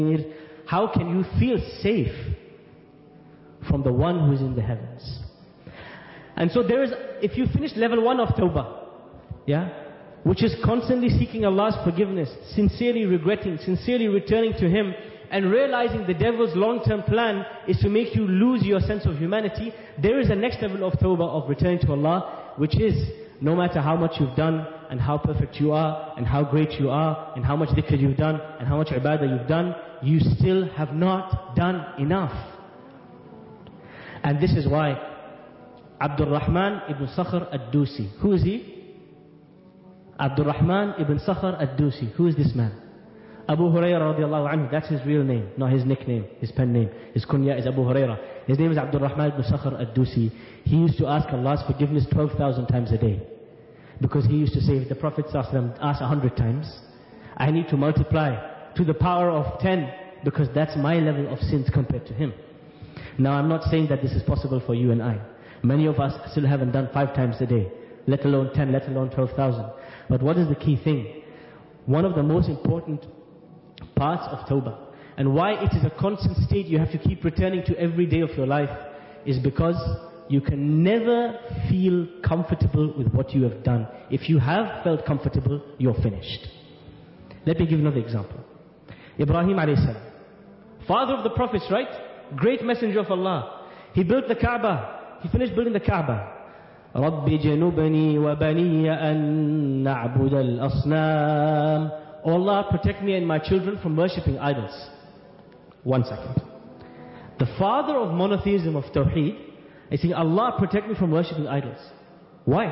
How can you feel safe from the one who is in the heavens? And so if you finish level 1 of Tawbah, which is constantly seeking Allah's forgiveness, sincerely regretting, sincerely returning to Him, and realizing the devil's long-term plan is to make you lose your sense of humanity, there is a next level of Tawbah, of returning to Allah, which is, no matter how much you've done, and how perfect you are, and how great you are, and how much dhikr you've done, and how much ibadah you've done, you still have not done enough. And this is why Abdul Rahman ibn Sakhr ad-Dusi, who is he? Abdul Rahman ibn Sakhr ad-Dusi, who is this man? Abu Hurairah radiallahu anhu, that's his real name, not his nickname, his pen name. His kunya is Abu Hurairah. His name is Abdul Rahman ibn Sakhr ad-Dusi. He used to ask Allah's forgiveness 12,000 times a day. Because he used to say, if the Prophet asked 100 times, I need to multiply to the power of 10, because that's my level of sins compared to him. Now I'm not saying that this is possible for you and I. Many of us still haven't done 5 times a day, let alone 10, let alone 12,000. But what is the key thing? One of the most important parts of Tawbah, and why it is a constant state you have to keep returning to every day of your life, is because you can never feel comfortable with what you have done. If you have felt comfortable, you're finished. Let me give another example. Ibrahim alayhi salam, father of the prophets, right? Great messenger of Allah. He built the Kaaba. He finished building the Kaaba. رَبِّ جَنُبَنِي وَبَنِيَّ أَن نَعْبُدَ الْأَصْنَامِ. Oh Allah, protect me and my children from worshipping idols. 1 second. The father of monotheism, of Tawheed, is saying, Allah, protect me from worshipping idols. Why?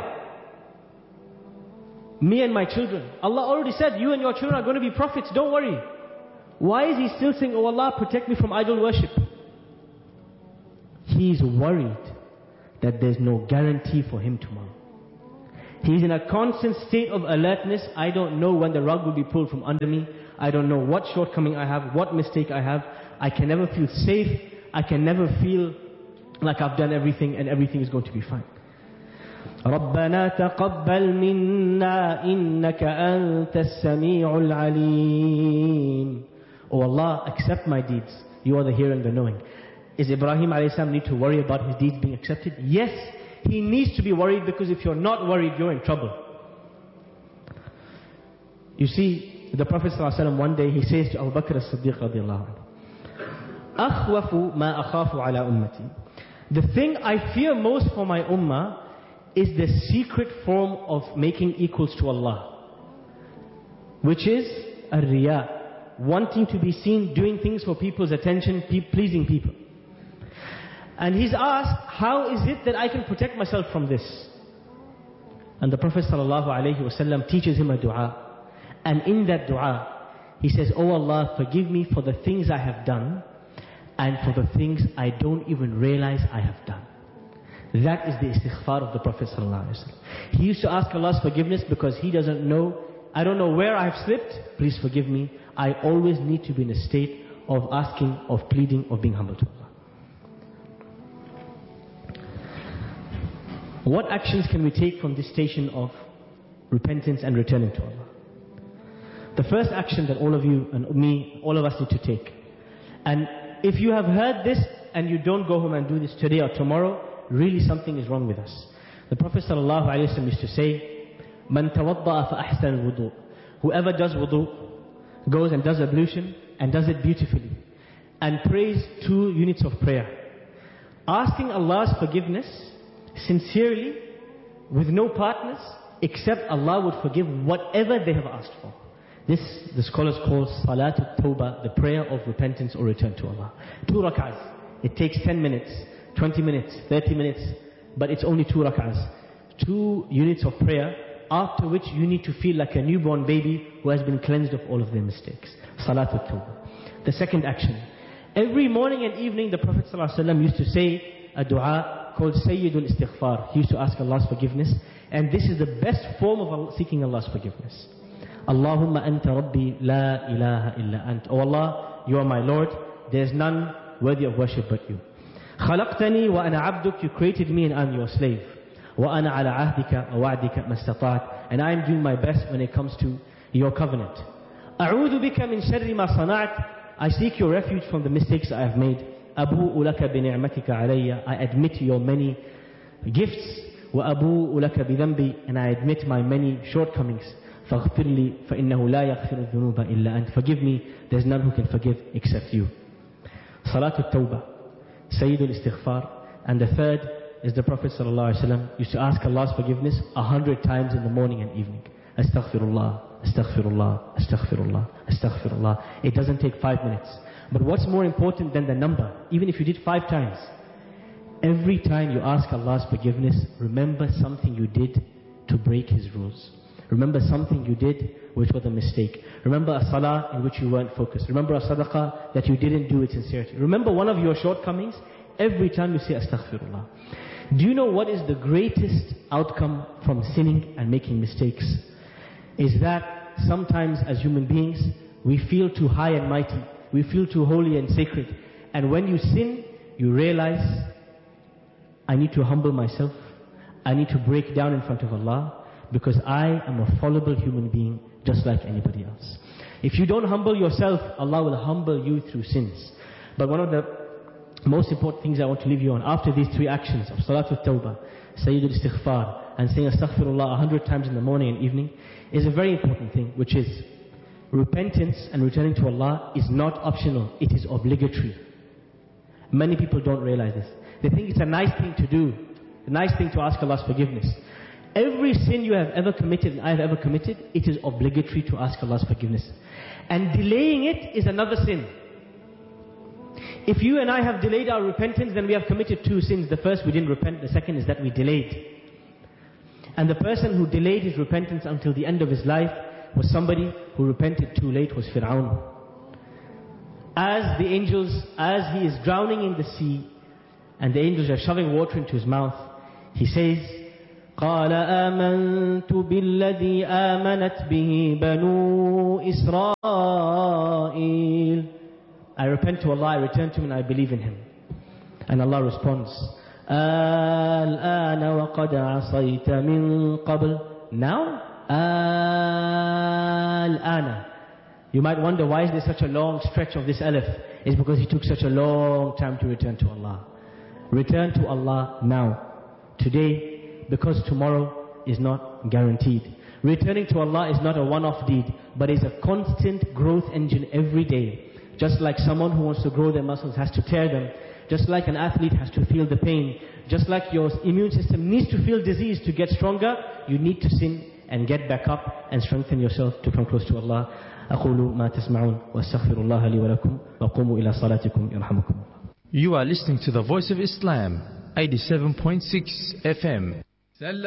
Me and my children. Allah already said, you and your children are going to be prophets, don't worry. Why is he still saying, oh Allah, protect me from idol worship? He's worried that there's no guarantee for him tomorrow. He's in a constant state of alertness. I don't know when the rug will be pulled from under me. I don't know what shortcoming I have, what mistake I have. I can never feel safe. I can never feel like I've done everything and everything is going to be fine. رَبَّنَا تَقَبَّلْ مِنَّا إِنَّكَ أَنْتَ السَّمِيعُ الْعَلِيمُ. Oh Allah, accept my deeds. You are the hearer and the knowing. Is Ibrahim alayhi salam need to worry about his deeds being accepted? Yes, he needs to be worried, because if you're not worried, you're in trouble. You see, the Prophet ﷺ one day, he says to Abu Bakr as-Siddiq radiallahu anhu, أَخْوَفُ مَا أَخَافُ عَلَى أُمَّتِي. The thing I fear most for my ummah is the secret form of making equals to Allah, which is a riya, wanting to be seen, doing things for people's attention, pleasing people. And he's asked, how is it that I can protect myself from this? And the Prophet ﷺ teaches him a dua. And in that dua, he says, oh Allah, forgive me for the things I have done, and for the things I don't even realize I have done. That is the istighfar of the Prophet ﷺ. He used to ask Allah's forgiveness because he doesn't know, I don't know where I have slipped, please forgive me. I always need to be in a state of asking, of pleading, of being humble to Allah. What actions can we take from this station of repentance and returning to Allah? The first action that all of you and me, all of us need to take. And if you have heard this and you don't go home and do this today or tomorrow, really something is wrong with us. The Prophet ﷺ used to say, مَنْ تَوَضَّأَ فَأَحْسَنَ الْوُضُوء. Whoever does wudu, goes and does ablution and does it beautifully, and prays 2 units of prayer, asking Allah's forgiveness sincerely, with no partners, except Allah would forgive whatever they have asked for. This the scholars call Salatul Tawbah, the prayer of repentance or return to Allah. 2 rak'ahs. It takes 10 minutes, 20 minutes, 30 minutes, but it's only 2 rak'ahs. 2 units of prayer, after which you need to feel like a newborn baby who has been cleansed of all of their mistakes. Salatul Tawbah. The second action. Every morning and evening the Prophet ﷺ used to say a dua called Sayyidul Istighfar. He used to ask Allah's forgiveness, and this is the best form of seeking Allah's forgiveness. Allahumma anta rabbi la ilaha illa ant. Oh Allah, you are my Lord, there is none worthy of worship but you. Khalaqtani wa ana abduk. You created me and I am your slave. Wa ana ala ahdika wa wa'dika mastata'at. And I am doing my best when it comes to your covenant. A'udhu bika min sharri ma sana'at. I seek your refuge from the mistakes I have made. أبوء لك بنعمتك علي. I admit your many gifts. وأبوء لك بذنبي. And I admit my many shortcomings. فاغفر لي فإنه لا يغفر الذنوب إلا أنت. Forgive me, there's none who can forgive except you. Salatul Tawbah, Sayyidul Istighfar. And the third is the Prophet ﷺ used to ask Allah's forgiveness 100 times in the morning and evening. Astaghfirullah, Astaghfirullah, Astaghfirullah, Astaghfirullah. It doesn't take 5 minutes. But what's more important than the number, even if you did 5 times, every time you ask Allah's forgiveness, remember something you did to break His rules. Remember something you did which was a mistake. Remember a salah in which you weren't focused. Remember a sadaqah that you didn't do with sincerity. Remember one of your shortcomings every time you say Astaghfirullah. Do you know what is the greatest outcome from sinning and making mistakes? Is that sometimes as human beings, we feel too high and mighty. We feel too holy and sacred. And when you sin, you realize, I need to humble myself. I need to break down in front of Allah, because I am a fallible human being just like anybody else. If you don't humble yourself, Allah will humble you through sins. But one of the most important things I want to leave you on, after these 3 actions of Salatul Tawbah, Sayyidul Istighfar, and saying Astaghfirullah 100 times in the morning and evening, is a very important thing, which is repentance and returning to Allah is not optional, it is obligatory. Many people don't realize this. They think it's a nice thing to do, a nice thing to ask Allah's forgiveness. Every sin you have ever committed and I have ever committed, it is obligatory to ask Allah's forgiveness. And delaying it is another sin. If you and I have delayed our repentance, then we have committed 2 sins. The first, we didn't repent. The second is that we delayed. And the person who delayed his repentance until the end of his life was somebody who repented too late, was Fir'aun. As he is drowning in the sea, and the angels are shoving water into his mouth, he says, قال آمنت بالذي آمنت به بنو إسرائيل. I repent to Allah, I return to Him and I believe in Him. And Allah responds, الآن وقد عصيت من قبل. Now? الآن. You might wonder, why is there such a long stretch of this alif? It's because he took such a long time to return to Allah. Return to Allah now. Today, because tomorrow is not guaranteed. Returning to Allah is not a one-off deed, but is a constant growth engine every day. Just like someone who wants to grow their muscles has to tear them. Just like an athlete has to feel the pain. Just like your immune system needs to feel disease to get stronger, you need to sin and get back up and strengthen yourself to come close to Allah. أقول ما تسمعون وأستغفر الله لي ولكم وقوموا إلى صلاتكم يرحمكم الله. You are listening to the Voice of Islam, 87.6 FM.